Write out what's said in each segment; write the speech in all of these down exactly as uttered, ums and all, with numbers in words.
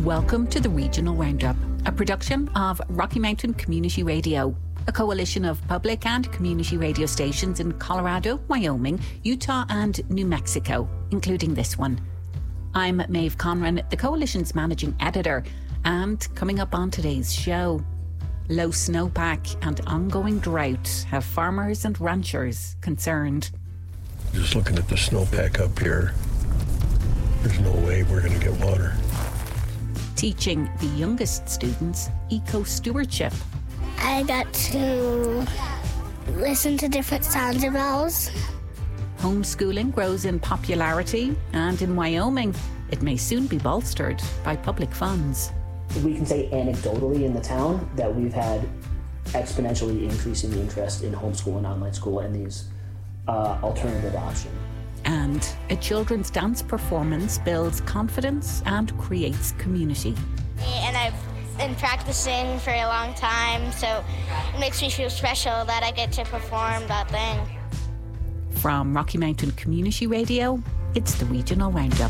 Welcome to the Regional Roundup, a production of Rocky Mountain Community Radio, a coalition of public and community radio stations in Colorado, Wyoming, Utah and New Mexico, including this one. I'm Maeve Conran, the coalition's managing editor, and coming up on today's show, low snowpack and ongoing drought have farmers and ranchers concerned. Just looking at the snowpack up here, there's no way we're going to get water. Teaching the youngest students eco-stewardship. I got to listen to different sounds of bells. Homeschooling grows in popularity, and in Wyoming, it may soon be bolstered by public funds. We can say anecdotally in the town that we've had exponentially increasing the interest in homeschool and online school and these uh, alternative options. And a children's dance performance builds confidence and creates community. And I've been practicing for a long time, so it makes me feel special that I get to perform that thing. From Rocky Mountain Community Radio, it's the Regional Roundup.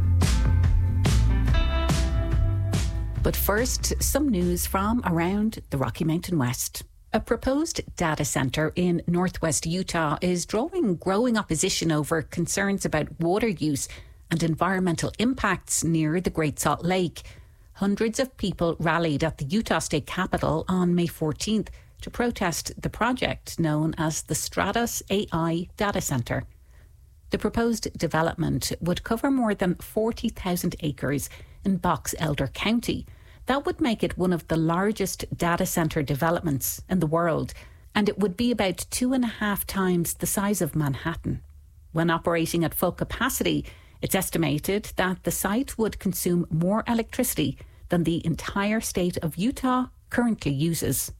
But first, some news from around the Rocky Mountain West. A proposed data centre in northwest Utah is drawing growing opposition over concerns about water use and environmental impacts near the Great Salt Lake. Hundreds of people rallied at the Utah State Capitol on May fourteenth to protest the project known as the Stratus A I Data Centre. The proposed development would cover more than forty thousand acres in Box Elder County. That would make it one of the largest data centre developments in the world, and it would be about two and a half times the size of Manhattan. When operating at full capacity, it's estimated that the site would consume more electricity than the entire state of Utah currently uses.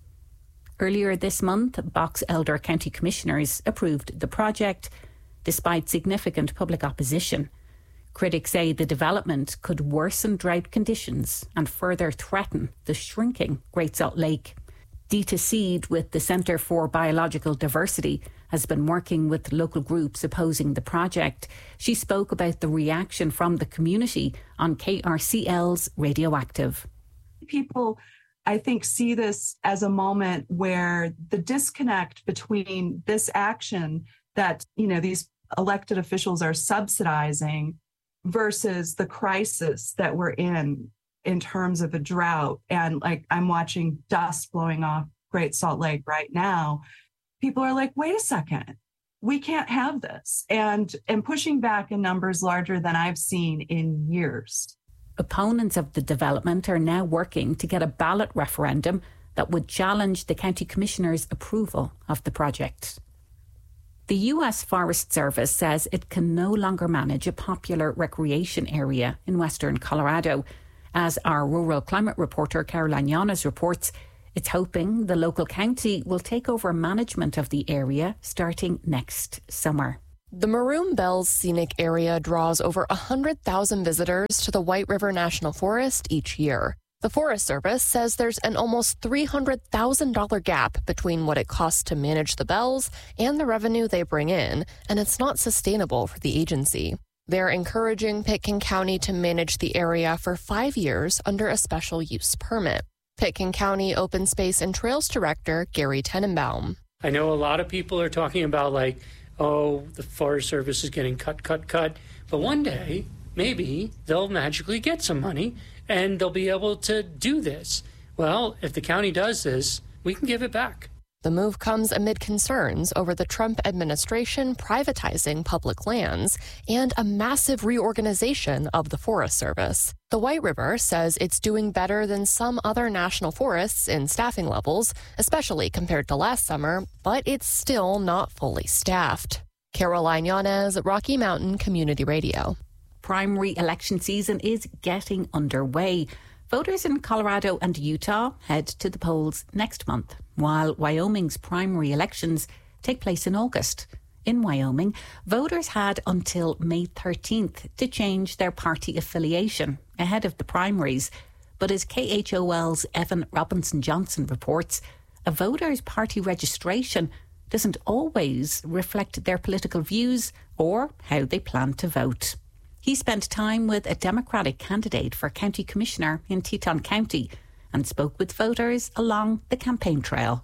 Earlier this month, Box Elder County Commissioners approved the project, despite significant public opposition. Critics say the development could worsen drought conditions and further threaten the shrinking Great Salt Lake. Dita Seed with the Centre for Biological Diversity has been working with local groups opposing the project. She spoke about the reaction from the community on K R C L's Radioactive. People, I think, see this as a moment where the disconnect between this action that, you know, these elected officials are subsidizing versus the crisis that we're in, in terms of a drought. And like, I'm watching dust blowing off Great Salt Lake right now. People are like, wait a second, we can't have this. And, and pushing back in numbers larger than I've seen in years. Opponents of the development are now working to get a ballot referendum that would challenge the county commissioners' approval of the project. The U S Forest Service says it can no longer manage a popular recreation area in western Colorado. As our rural climate reporter Caroline Yanes reports, it's hoping the local county will take over management of the area starting next summer. The Maroon Bells Scenic Area draws over one hundred thousand visitors to the White River National Forest each year. The Forest Service says there's an almost three hundred thousand dollars gap between what it costs to manage the bells and the revenue they bring in, and it's not sustainable for the agency. They're encouraging Pitkin County to manage the area for five years under a special use permit. Pitkin County Open Space and Trails Director Gary Tenenbaum. I know a lot of people are talking about like, oh, the Forest Service is getting cut, cut, cut, but one day, maybe they'll magically get some money and they'll be able to do this. Well, if the county does this, we can give it back. The move comes amid concerns over the Trump administration privatizing public lands and a massive reorganization of the Forest Service. The White River says it's doing better than some other national forests in staffing levels, especially compared to last summer, but it's still not fully staffed. Caroline Yanes, Rocky Mountain Community Radio. Primary election season is getting underway. Voters in Colorado and Utah head to the polls next month, while Wyoming's primary elections take place in August. In Wyoming, voters had until May thirteenth to change their party affiliation ahead of the primaries. But as K H O L's Evan Robinson-Johnson reports, a voter's party registration doesn't always reflect their political views or how they plan to vote. He spent time with a Democratic candidate for county commissioner in Teton County and spoke with voters along the campaign trail.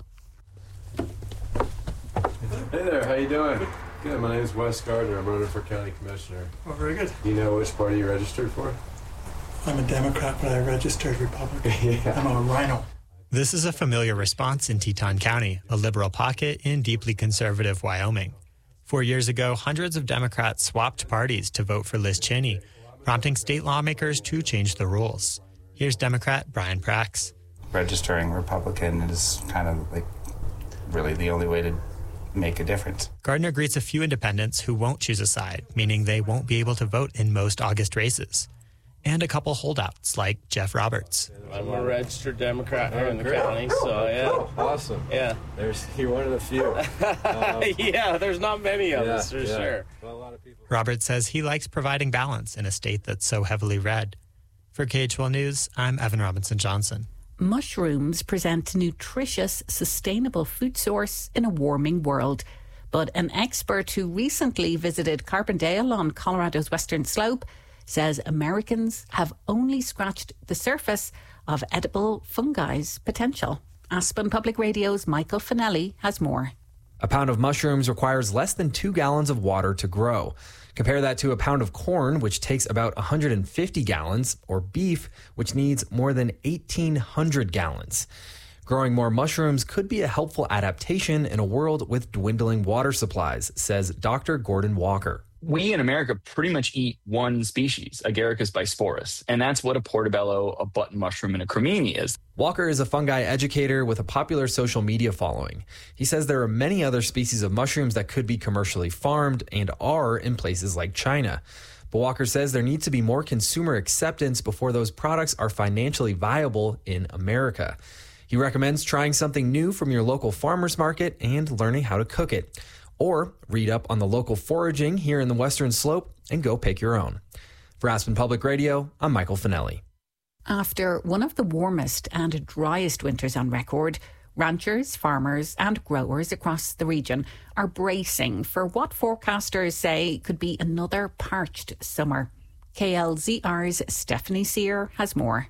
Hey there, how you doing? Good, my name's Wes Gardner. I'm running for county commissioner. Oh, very good. Do you know which party you registered for? I'm a Democrat, but I registered Republican. Yeah. I'm a rhino. This is a familiar response in Teton County, a liberal pocket in deeply conservative Wyoming. Four years ago, hundreds of Democrats swapped parties to vote for Liz Cheney, prompting state lawmakers to change the rules. Here's Democrat Brian Prax. Registering Republican is kind of like really the only way to make a difference. Gardner greets a few independents who won't choose a side, meaning they won't be able to vote in most August races. And a couple holdouts like Jeff Roberts. I'm a registered Democrat here in the county, so yeah. Awesome. Yeah. There's, you're one of the few. Um, yeah, there's not many of yeah, us, for yeah. sure. Well, a lot of people... Roberts says he likes providing balance in a state that's so heavily red. For K H L News, I'm Evan Robinson-Johnson. Mushrooms present a nutritious, sustainable food source in a warming world. But an expert who recently visited Carbondale on Colorado's western slope says Americans have only scratched the surface of edible fungi's potential. Aspen Public Radio's Michael Finelli has more. A pound of mushrooms requires less than two gallons of water to grow. Compare that to a pound of corn, which takes about one hundred fifty gallons, or beef, which needs more than eighteen hundred gallons. Growing more mushrooms could be a helpful adaptation in a world with dwindling water supplies, says Doctor Gordon Walker. We in America pretty much eat one species, Agaricus bisporus, and that's what a portobello, a button mushroom, and a cremini is. Walker is a fungi educator with a popular social media following. He says there are many other species of mushrooms that could be commercially farmed and are in places like China. But Walker says there needs to be more consumer acceptance before those products are financially viable in America. He recommends trying something new from your local farmer's market and learning how to cook it. Or read up on the local foraging here in the Western Slope and go pick your own. For Aspen Public Radio, I'm Michael Finelli. After one of the warmest and driest winters on record, ranchers, farmers and growers across the region are bracing for what forecasters say could be another parched summer. K L Z R's Stephanie Sear has more.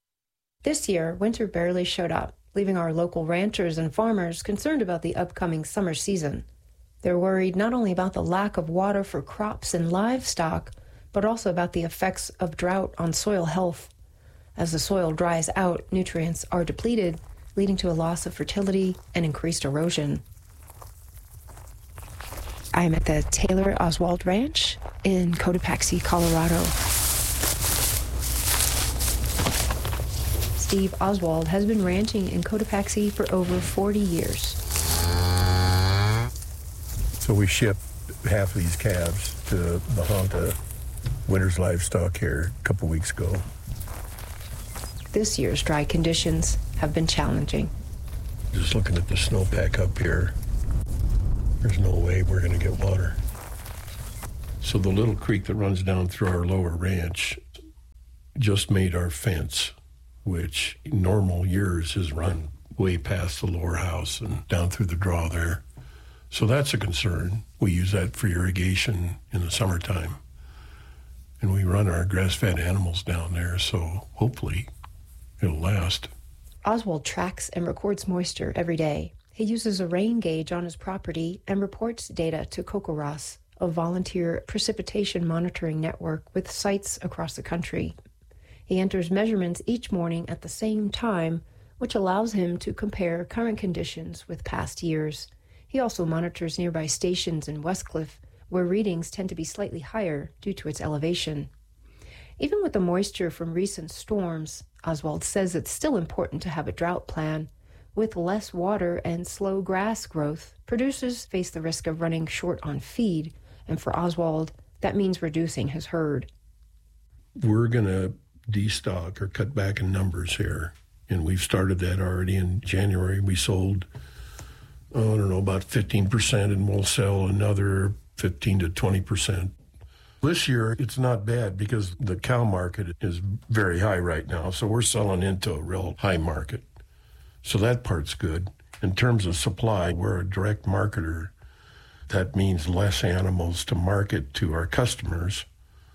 This year, winter barely showed up, leaving our local ranchers and farmers concerned about the upcoming summer season. They're worried not only about the lack of water for crops and livestock, but also about the effects of drought on soil health. As the soil dries out, nutrients are depleted, leading to a loss of fertility and increased erosion. I'm at the Taylor Oswald Ranch in Cotopaxi, Colorado. Steve Oswald has been ranching in Cotopaxi for over forty years. So we ship half of these calves to Bahonta Winter's Livestock here a couple weeks ago. This year's dry conditions have been challenging. Just looking at the snowpack up here, there's no way we're going to get water. So the little creek that runs down through our lower ranch just made our fence, which in normal years has run way past the lower house and down through the draw there. So that's a concern. We use that for irrigation in the summertime. And we run our grass-fed animals down there, so hopefully it'll last. Oswald tracks and records moisture every day. He uses a rain gauge on his property and reports data to CocoRaS, a volunteer precipitation monitoring network with sites across the country. He enters measurements each morning at the same time, which allows him to compare current conditions with past years. He also monitors nearby stations in Westcliff, where readings tend to be slightly higher due to its elevation. Even with the moisture from recent storms, Oswald says it's still important to have a drought plan. With less water and slow grass growth, producers face the risk of running short on feed, and for Oswald, that means reducing his herd. We're going to destock or cut back in numbers here, and we've started that already in January. We sold Oh, I don't know, about fifteen percent, and we'll sell another fifteen to twenty percent. This year, it's not bad because the cow market is very high right now, so we're selling into a real high market. So that part's good. In terms of supply, we're a direct marketer. That means less animals to market to our customers,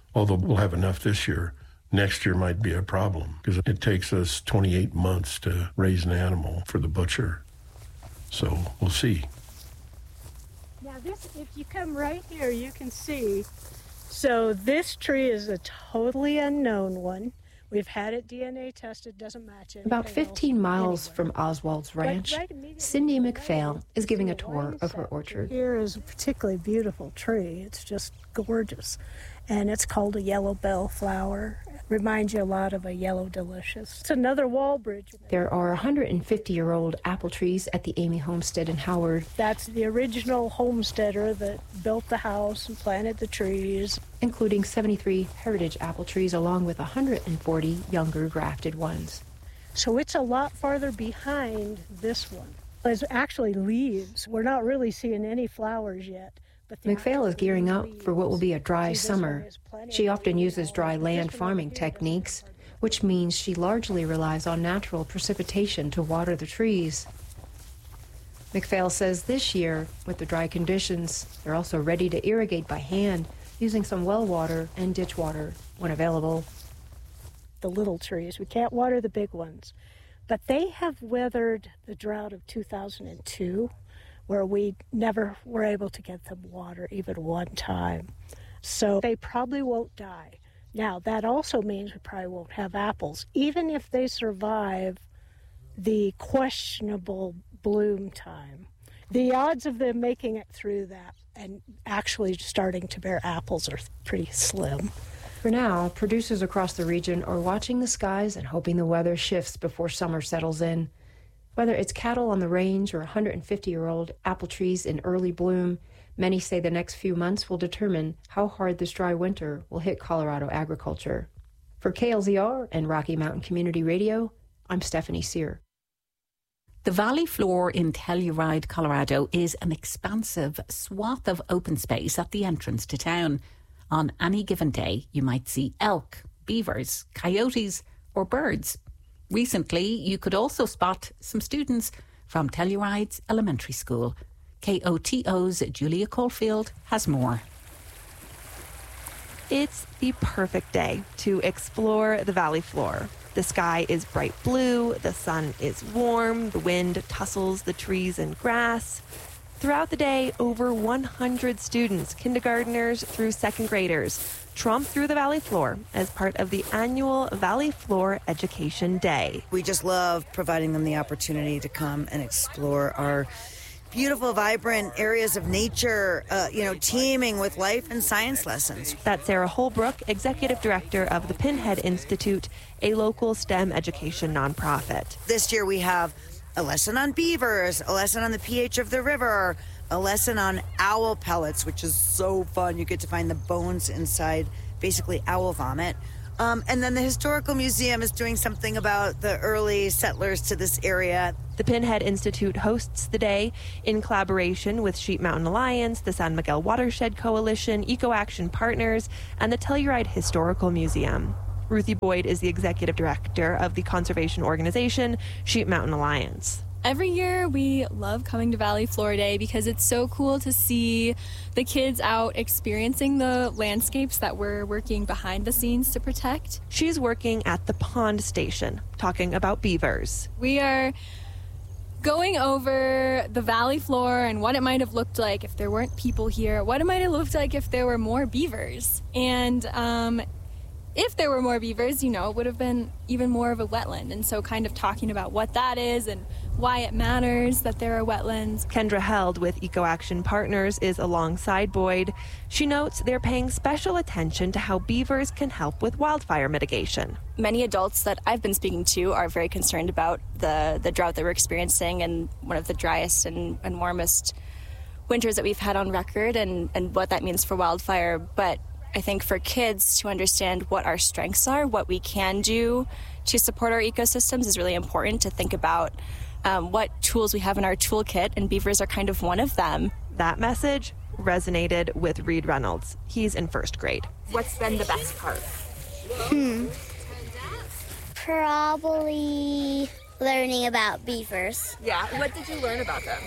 although we'll have enough this year. Next year might be a problem because it takes us twenty-eight months to raise an animal for the butcher. So we'll see. Now this, if you come right here, you can see. So this tree is a totally unknown one. We've had it D N A tested, doesn't match it. About fifteen miles from Oswald's ranch, Cindy McPhail is giving a tour of her orchard. Here is a particularly beautiful tree. It's just gorgeous. And it's called a yellow bellflower. It reminds you a lot of a yellow delicious. It's another wall bridge. There are one hundred fifty-year-old apple trees at the Amy homestead in Howard. That's the original homesteader that built the house and planted the trees. Including seventy-three heritage apple trees along with one hundred forty younger grafted ones. So it's a lot farther behind this one. There's actually leaves. We're not really seeing any flowers yet. McPhail is gearing up for what will be a dry summer. She often uses dry land farming techniques, which means she largely relies on natural precipitation to water the trees. McPhail says this year, with the dry conditions, they're also ready to irrigate by hand, using some well water and ditch water when available. The little trees, we can't water the big ones, but they have weathered the drought of two thousand two. Where we never were able to get them water even one time. So they probably won't die. Now, that also means we probably won't have apples, even if they survive the questionable bloom time. The odds of them making it through that and actually starting to bear apples are pretty slim. For now, producers across the region are watching the skies and hoping the weather shifts before summer settles in. Whether it's cattle on the range or one hundred fifty-year-old apple trees in early bloom, many say the next few months will determine how hard this dry winter will hit Colorado agriculture. For K L Z R and Rocky Mountain Community Radio, I'm Stephanie Sear. The valley floor in Telluride, Colorado is an expansive swath of open space at the entrance to town. On any given day, you might see elk, beavers, coyotes or birds. Recently, you could also spot some students from Telluride's elementary school. K O T O's Julia Caulfield has more. It's the perfect day to explore the valley floor. The sky is bright blue, the sun is warm, the wind tussles the trees and grass. Throughout the day, over one hundred students, kindergartners through second graders, tromp through the valley floor as part of the annual Valley Floor Education Day. We just love providing them the opportunity to come and explore our beautiful, vibrant areas of nature, uh, you know, teeming with life and science lessons. That's Sarah Holbrook, Executive Director of the Pinhead Institute, a local STEM education nonprofit. This year we have a lesson on beavers, a lesson on the pH of the river, a lesson on owl pellets, which is so fun. You get to find the bones inside basically owl vomit. Um, and then the Historical Museum is doing something about the early settlers to this area. The Pinhead Institute hosts the day in collaboration with Sheep Mountain Alliance, the San Miguel Watershed Coalition, Eco Action Partners, and the Telluride Historical Museum. Ruthie Boyd is the executive director of the conservation organization Sheep Mountain Alliance. Every year we love coming to Valley Floor Day because it's so cool to see the kids out experiencing the landscapes that we're working behind the scenes to protect. She's working at the pond station, talking about beavers. We are going over the valley floor and what it might have looked like if there weren't people here, what it might have looked like if there were more beavers. And um, if there were more beavers, you know, it would have been even more of a wetland. And so kind of talking about what that is and why it matters that there are wetlands. Kendra Held with Eco Action Partners is alongside Boyd. She notes they're paying special attention to how beavers can help with wildfire mitigation. Many adults that I've been speaking to are very concerned about the, the drought that we're experiencing and one of the driest and, and warmest winters that we've had on record and, and what that means for wildfire. But I think for kids to understand what our strengths are, what we can do to support our ecosystems is really important to think about um, what tools we have in our toolkit, and beavers are kind of one of them. That message resonated with Reed Reynolds. He's in first grade. What's been the best part? Hmm. Probably learning about beavers. Yeah, what did you learn about them?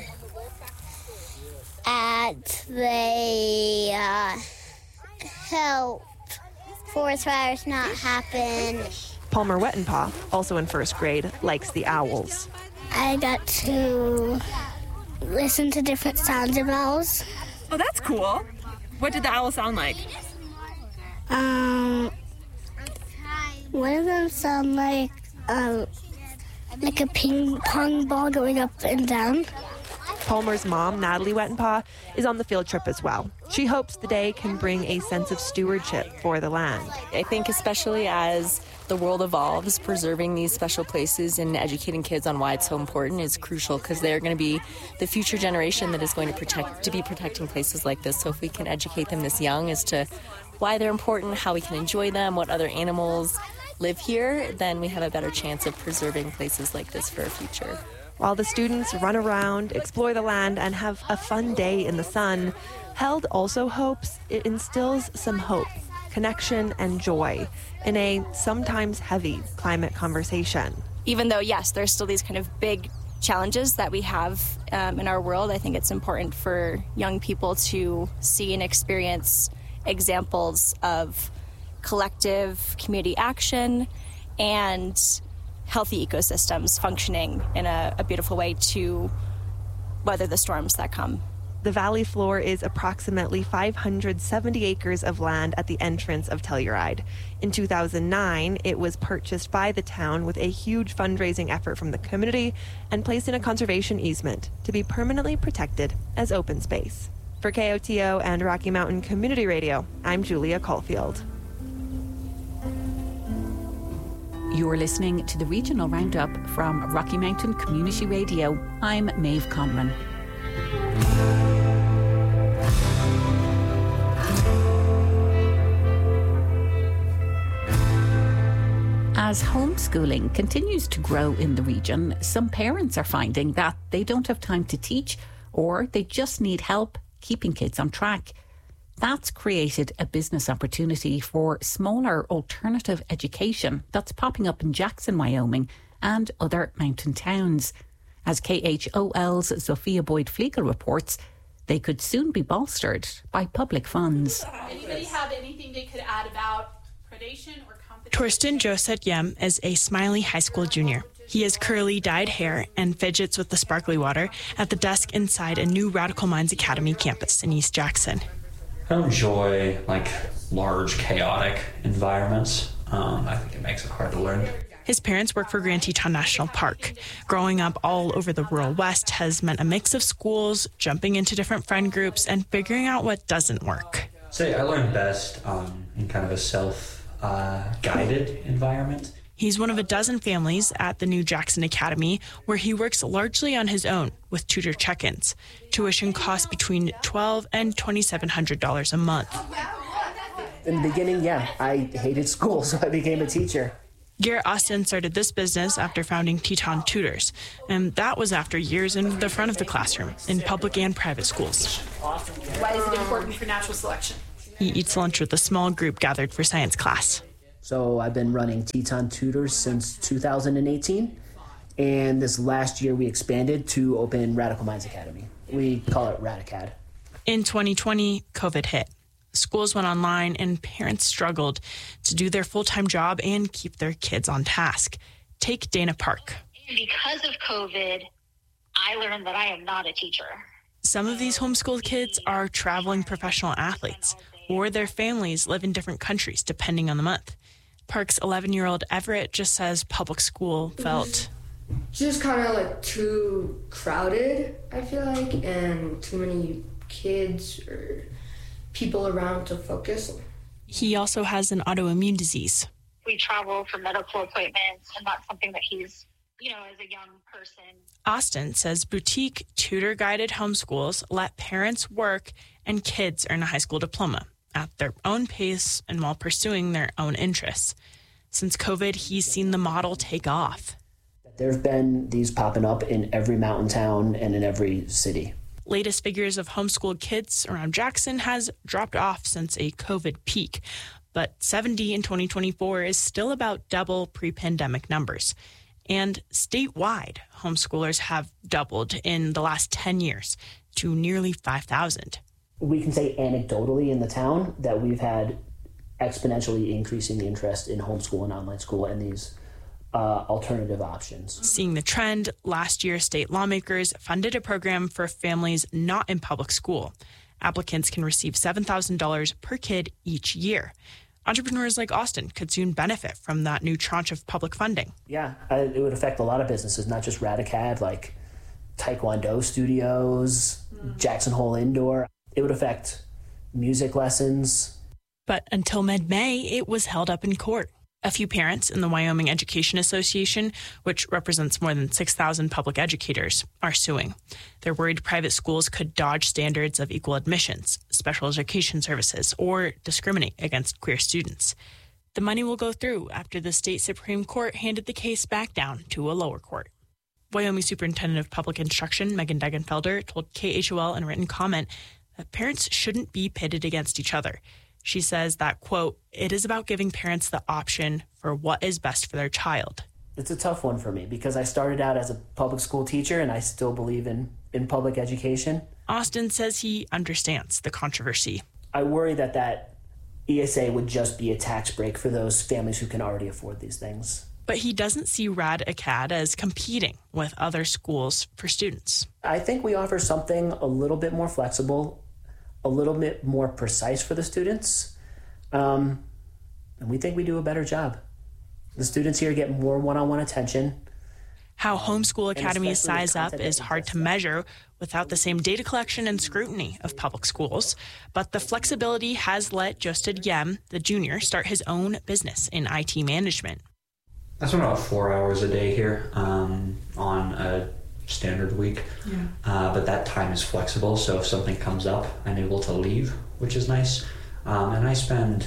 At they uh, help forest fires not happen. Palmer Wettenpaw, also in first grade, likes the owls. I got to listen to different sounds of owls. Oh, that's cool. What did the owl sound like? Um, one of them sound like um, like a ping pong ball going up and down. Palmer's mom, Natalie Wettenpaw, is on the field trip as well. She hopes the day can bring a sense of stewardship for the land. I think especially as the world evolves, preserving these special places and educating kids on why it's so important is crucial, because they're going to be the future generation that is going to protect to be protecting places like this. So if we can educate them this young as to why they're important, how we can enjoy them, what other animals live here, then we have a better chance of preserving places like this for our future. While the students run around, explore the land, and have a fun day in the sun, Held also hopes it instills some hope, connection, and joy in a sometimes heavy climate conversation. Even though, yes, there's still these kind of big challenges that we have um, in our world, I think it's important for young people to see and experience examples of collective community action and healthy ecosystems functioning in a, a beautiful way to weather the storms that come. The valley floor is approximately five hundred seventy acres of land at the entrance of Telluride. In two thousand nine, it was purchased by the town with a huge fundraising effort from the community and placed in a conservation easement to be permanently protected as open space. For K O T O and Rocky Mountain Community Radio, I'm Julia Caulfield. You're listening to the Regional Roundup from Rocky Mountain Community Radio. I'm Maeve Conran. As homeschooling continues to grow in the region, some parents are finding that they don't have time to teach, or they just need help keeping kids on track. That's created a business opportunity for smaller alternative education that's popping up in Jackson, Wyoming, and other mountain towns. As K H O L's Sophia Boyd-Flegel reports, they could soon be bolstered by public funds. Anybody have anything they could add about predation or competition? Torsten Josette Yem is a Smiley High School junior. He has curly dyed hair and fidgets with the sparkly water at the desk inside a new Radical Minds Academy campus in East Jackson. I don't enjoy like large, chaotic environments. Um, I think it makes it hard to learn. His parents work for Grand Teton National Park. Growing up all over the rural West has meant a mix of schools, jumping into different friend groups, and figuring out what doesn't work. Say I learned best um, in kind of a self-guided uh, environment. He's one of a dozen families at the new Jackson Academy, where he works largely on his own with tutor check-ins. Tuition costs between twelve hundred dollars and twenty-seven hundred dollars a month. In the beginning, yeah, I hated school, so I became a teacher. Garrett Austin started this business after founding Teton Tutors, and that was after years in the front of the classroom in public and private schools. Why is it important for natural selection? He eats lunch with a small group gathered for science class. So I've been running Teton Tutors since two thousand eighteen, and this last year we expanded to open Radical Minds Academy. We call it Radicad. In twenty twenty, COVID hit. Schools went online and parents struggled to do their full-time job and keep their kids on task. Take Dana Park. Because of COVID, I learned that I am not a teacher. Some of these homeschooled kids are traveling professional athletes, or their families live in different countries depending on the month. Park's eleven-year-old Everett just says public school felt just kind of like too crowded, I feel like, and too many kids or people around to focus. He also has an autoimmune disease. We travel for medical appointments, and that's something that he's, you know, as a young person. Austin says boutique tutor-guided homeschools let parents work and kids earn a high school diploma at their own pace and while pursuing their own interests. Since COVID, he's seen the model take off. There have been these popping up in every mountain town and in every city. Latest figures of homeschooled kids around Jackson has dropped off since a COVID peak, but seventy in twenty twenty-four is still about double pre-pandemic numbers. And statewide, homeschoolers have doubled in the last ten years to nearly five thousand. We can say anecdotally in the town that we've had exponentially increasing the interest in homeschool and online school and these uh, alternative options. Seeing the trend, last year state lawmakers funded a program for families not in public school. Applicants can receive seven thousand dollars per kid each year. Entrepreneurs like Austin could soon benefit from that new tranche of public funding. Yeah, it would affect a lot of businesses, not just Radicad, like Taekwondo studios, mm. Jackson Hole Indoor. It would affect music lessons. But until mid-May, it was held up in court. A few parents in the Wyoming Education Association, which represents more than six thousand public educators, are suing. They're worried private schools could dodge standards of equal admissions, special education services, or discriminate against queer students. The money will go through after the state Supreme Court handed the case back down to a lower court. Wyoming Superintendent of Public Instruction Megan Degenfelder told K H O L in a written comment that parents shouldn't be pitted against each other. She says that, quote, it is about giving parents the option for what is best for their child. It's a tough one for me because I started out as a public school teacher and I still believe in, in public education. Austin says he understands the controversy. I worry that that E S A would just be a tax break for those families who can already afford these things. But he doesn't see Radicad as competing with other schools for students. I think we offer something a little bit more flexible, a little bit more precise for the students, um, and we think we do a better job. The students here get more one-on-one attention. How homeschool academies size up is hard to measure without the same data collection and scrutiny of public schools, but the flexibility has let Josted Yem, the junior, start his own business in I T management. I spend about four hours a day here um, on a standard week, yeah. uh, but that time is flexible, so if something comes up, I'm able to leave, which is nice. Um, and I spend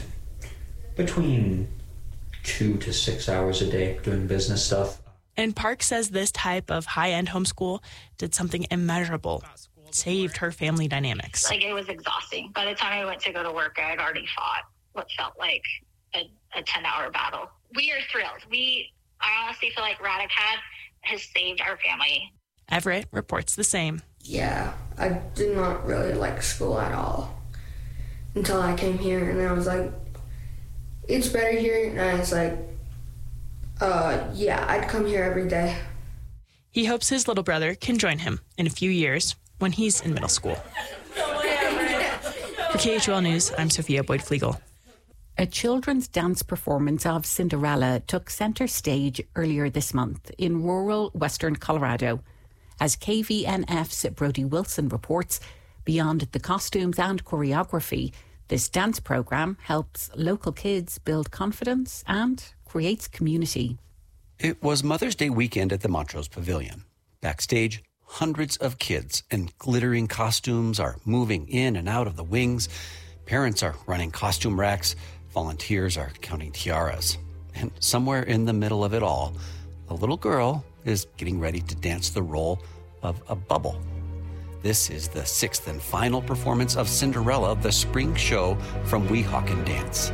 between two to six hours a day doing business stuff. And Park says this type of high-end homeschool did something immeasurable, saved her family dynamics. Like, it was exhausting. By the time I went to go to work, I had already fought what felt like a, a ten-hour battle. We are thrilled. We, I honestly feel like Radicad has saved our family. Everett reports the same. Yeah, I did not really like school at all until I came here, and I was like, it's better here, and I was like, uh, yeah, I'd come here every day. He hopes his little brother can join him in a few years when he's in middle school. For K H O L News, I'm Sophia Boyd-Flegel. A children's dance performance of Cinderella took centre stage earlier this month in rural western Colorado. As K V N F's Brody Wilson reports, beyond the costumes and choreography, this dance programme helps local kids build confidence and creates community. It was Mother's Day weekend at the Montrose Pavilion. Backstage, hundreds of kids in glittering costumes are moving in and out of the wings. Parents are running costume racks. Volunteers are counting tiaras. And somewhere in the middle of it all, a little girl is getting ready to dance the role of a bubble. This is the sixth and final performance of Cinderella, the spring show from Weehawken Dance.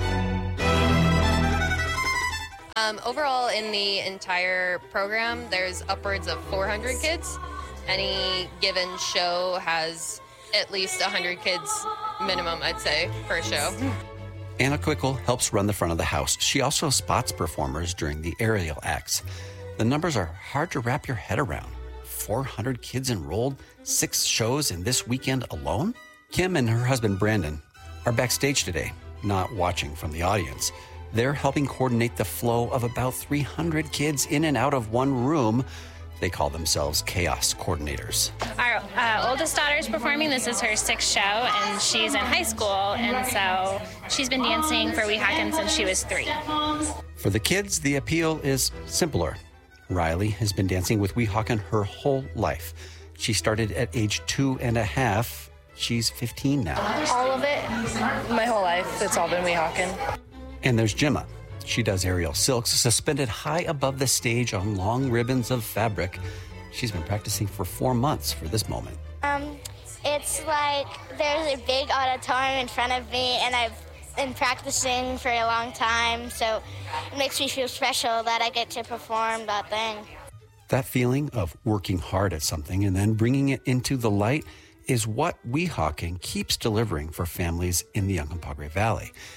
Um, overall, in the entire program, there's upwards of four hundred kids. Any given show has at least one hundred kids minimum, I'd say, per show. Anna Quickle helps run the front of the house. She also spots performers during the aerial acts. The numbers are hard to wrap your head around. four hundred kids enrolled, six shows in this weekend alone? Kim and her husband Brandon are backstage today, not watching from the audience. They're helping coordinate the flow of about three hundred kids in and out of one room. They call themselves chaos coordinators. Our uh, oldest daughter is performing. This is her sixth show, and she's in high school, and so she's been dancing for Weehawken since she was three. For the kids, the appeal is simpler. Riley has been dancing with Weehawken her whole life. She started at age two and a half. She's fifteen now. All of it, my whole life, it's all been Weehawken. And there's Gemma. She does aerial silks suspended high above the stage on long ribbons of fabric. She's been practicing for four months for this moment. Um, it's like there's a big auditorium in front of me, and I've been practicing for a long time, so it makes me feel special that I get to perform that thing. That feeling of working hard at something and then bringing it into the light is what Weehawken keeps delivering for families in the Uncompahgre Valley.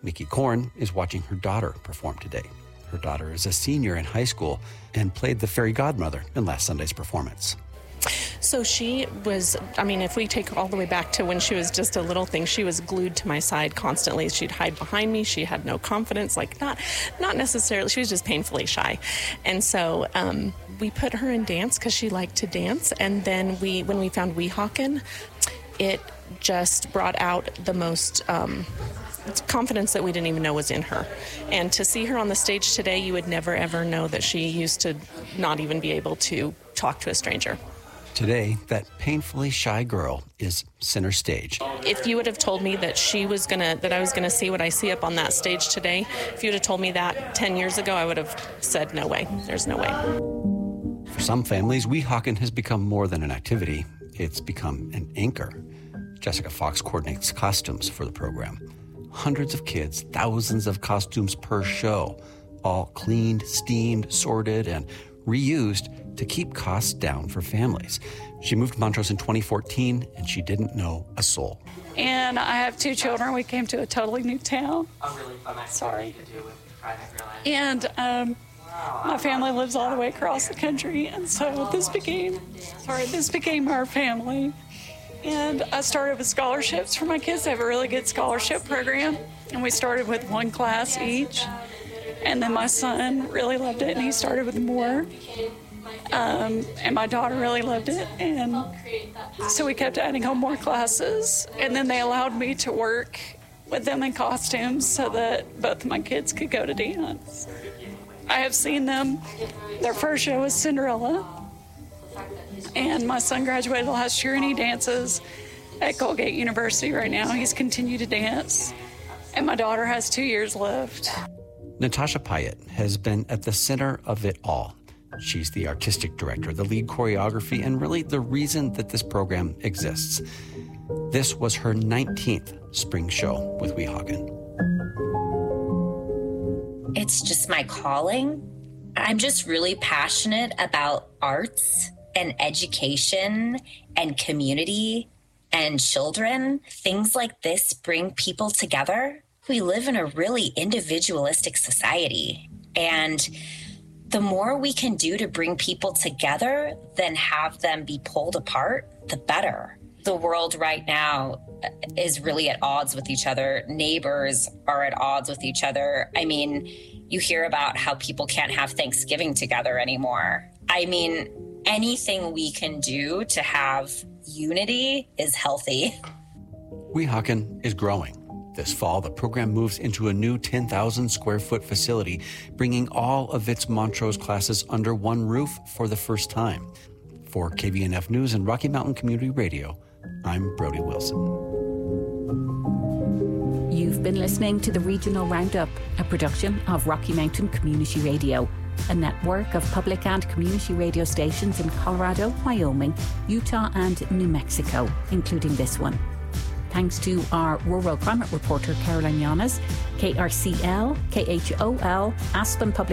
Nikki Korn is watching her daughter perform today. Her daughter is a senior in high school and played the fairy godmother in last Sunday's performance. So she was, I mean, if we take all the way back to when she was just a little thing, she was glued to my side constantly. She'd hide behind me. She had no confidence, like not not necessarily. She was just painfully shy. And so um, we put her in dance because she liked to dance. And then we, when we found Weehawken, it just brought out the most um, confidence that we didn't even know was in her. And to see her on the stage today, you would never, ever know that she used to not even be able to talk to a stranger. Today, that painfully shy girl is center stage. If you would have told me that she was gonna, that I was gonna see what I see up on that stage today, if you would have told me that ten years ago, I would have said, no way, there's no way. For some families, Weehawken has become more than an activity. It's become an anchor. Jessica Fox coordinates costumes for the program. Hundreds of kids, thousands of costumes per show, all cleaned, steamed, sorted, and reused to keep costs down for families. She moved to Montrose in twenty fourteen, and she didn't know a soul. And I have two children. We came to a totally new town. I'm really, I'm Sorry. To do with private real And um, my family lives all the way across the country, and so this became, sorry, this became our family. And I started with scholarships for my kids. They have a really good scholarship program, and we started with one class each. And then my son really loved it, and he started with more. Um, and my daughter really loved it, and so we kept adding on more classes. And then they allowed me to work with them in costumes so that both of my kids could go to dance. I have seen them. Their first show was Cinderella, and my son graduated last year, and he dances at Colgate University right now. He's continued to dance, and my daughter has two years left. Natasha Pyatt has been at the center of it all. She's the artistic director, the lead choreography, and really the reason that this program exists. This was her nineteenth spring show with Weehawken. It's just my calling. I'm just really passionate about arts and education and community and children. Things like this bring people together. We live in a really individualistic society, and the more we can do to bring people together than have them be pulled apart, the better. The world right now is really at odds with each other. Neighbors are at odds with each other. I mean, you hear about how people can't have Thanksgiving together anymore. I mean, anything we can do to have unity is healthy. Weehawken is growing. This fall, the program moves into a new ten thousand square foot facility, bringing all of its Montrose classes under one roof for the first time. For K V N F News and Rocky Mountain Community Radio, I'm Brody Wilson. You've been listening to the Regional Roundup, a production of Rocky Mountain Community Radio, a network of public and community radio stations in Colorado, Wyoming, Utah, and New Mexico, including this one. Thanks to our rural climate reporter, Caroline Yanes, K R C L, K H O L, Aspen Public